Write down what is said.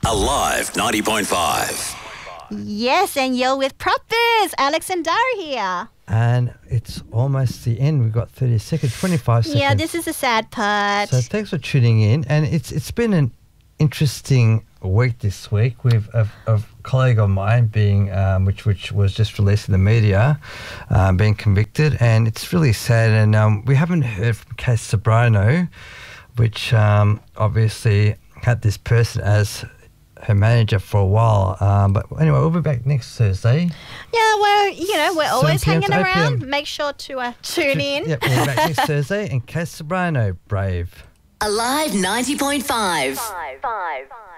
Alive 90.5. Yes, and you're with Prop Biz. Alex and Dara here. And it's almost the end. We've got 30 seconds, 25 seconds. Yeah, this is the sad part. So thanks for tuning in. And it's been an interesting week this week with a colleague of mine being, which was just released in the media, being convicted. And it's really sad. And we haven't heard from Kate Ceberano, which obviously had this person as her manager for a while. But anyway, we'll be back next Thursday. Yeah, we're always 7 hanging p.m. to 8 around. p.m. Make sure to tune in. Yep, we'll be back next Thursday. And Kate Ceberano, brave. Alive 90.5.